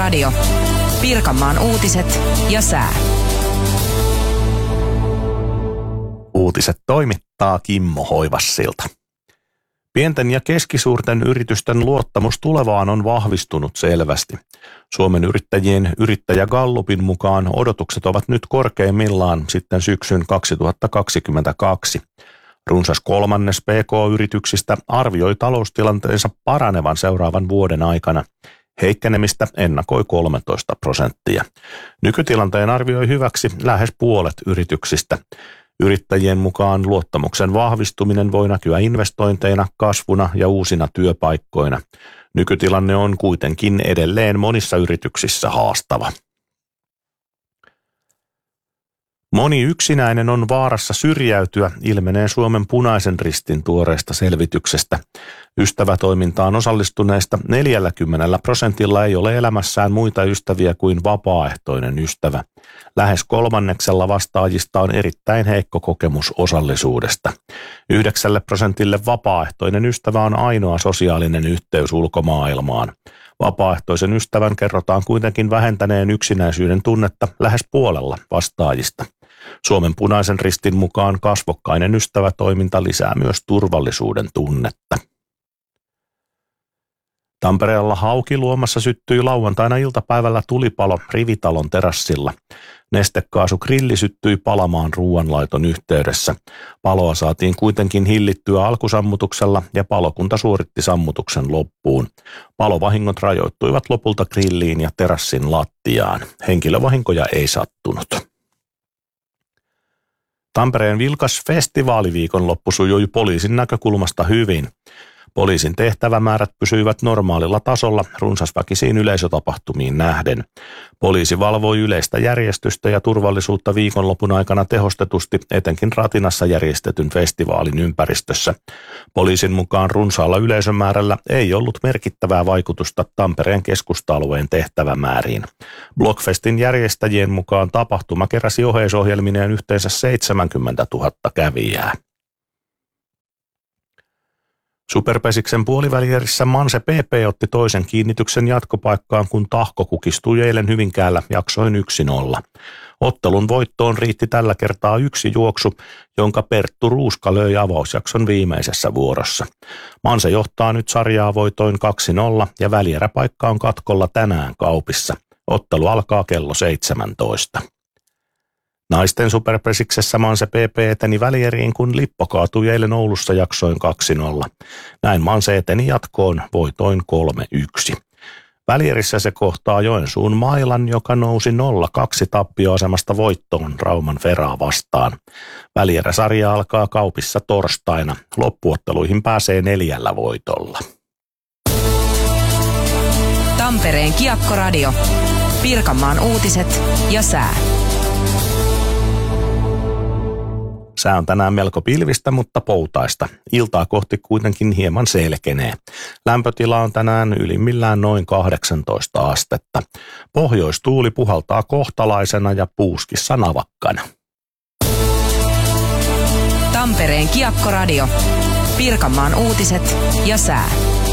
Kiekkoradio. Pirkanmaan uutiset ja sää. Uutiset toimittaa Kimmo Hoivassilta. Pienten ja keskisuurten yritysten luottamus tulevaan on vahvistunut selvästi. Suomen yrittäjien yrittäjägallupin mukaan odotukset ovat nyt korkeimmillaan sitten syksyn 2022. Runsas kolmannes PK-yrityksistä arvioi taloustilanteensa paranevan seuraavan vuoden aikana. Heikkenemistä ennakoi 13%. Nykytilanteen arvioi hyväksi lähes puolet yrityksistä. Yrittäjien mukaan luottamuksen vahvistuminen voi näkyä investointeina, kasvuna ja uusina työpaikkoina. Nykytilanne on kuitenkin edelleen monissa yrityksissä haastava. Moni yksinäinen on vaarassa syrjäytyä, ilmenee Suomen Punaisen Ristin tuoreesta selvityksestä. Ystävätoimintaan osallistuneista 40% ei ole elämässään muita ystäviä kuin vapaaehtoinen ystävä. Lähes kolmanneksella vastaajista on erittäin heikko kokemus osallisuudesta. 9% vapaaehtoinen ystävä on ainoa sosiaalinen yhteys ulkomaailmaan. Vapaaehtoisen ystävän kerrotaan kuitenkin vähentäneen yksinäisyyden tunnetta lähes puolella vastaajista. Suomen Punaisen Ristin mukaan kasvokkainen ystävätoiminta lisää myös turvallisuuden tunnetta. Tampereella Haukiluomassa syttyi lauantaina iltapäivällä tulipalo rivitalon terassilla. Nestekaasugrilli syttyi palamaan ruoanlaiton yhteydessä. Paloa saatiin kuitenkin hillittyä alkusammutuksella ja palokunta suoritti sammutuksen loppuun. Palovahingot rajoittuivat lopulta grilliin ja terassin lattiaan. Henkilövahinkoja ei sattunut. Tampereen vilkas festivaaliviikonloppu sujui poliisin näkökulmasta hyvin. Poliisin tehtävämäärät pysyivät normaalilla tasolla runsasväkisiin yleisötapahtumiin nähden. Poliisi valvoi yleistä järjestystä ja turvallisuutta viikonlopun aikana tehostetusti etenkin Ratinassa järjestetyn festivaalin ympäristössä. Poliisin mukaan runsaalla yleisömäärällä ei ollut merkittävää vaikutusta Tampereen keskusta-alueen tehtävämääriin. Blockfestin järjestäjien mukaan tapahtuma keräsi oheisohjelmineen yhteensä 70 000 kävijää. Superpesiksen puolivälierissä Manse PP otti toisen kiinnityksen jatkopaikkaan, kun Tahko kukistui eilen Hyvinkäällä jaksoin 1-0. Ottelun voittoon riitti tällä kertaa yksi juoksu, jonka Perttu Ruuska löi avausjakson viimeisessä vuorossa. Manse johtaa nyt sarjaa voitoin 2-0 ja välieräpaikka on katkolla tänään Kaupissa. Ottelu alkaa kello 17. Naisten superpesiksessä Manse PP eteni välieriin, kun Lippo kaatui eilen Oulussa jaksoin 2-0. Näin Manse eteni jatkoon voitoin 3-1. Välierissä se kohtaa Joensuun Mailan, joka nousi 0-2 tappioasemasta voittoon Rauman Feraa vastaan. Välieräsarja alkaa Kaupissa torstaina. Loppuotteluihin pääsee 4 voitolla. Tampereen Kiekkoradio. Pirkanmaan uutiset ja sää. Sää on tänään melko pilvistä, mutta poutaista. Iltaa kohti kuitenkin hieman selkenee. Lämpötila on tänään ylimmillään noin 18 astetta. Pohjoistuuli puhaltaa kohtalaisena ja puuskissa navakkana. Tampereen Kiekkoradio. Pirkanmaan uutiset ja sää.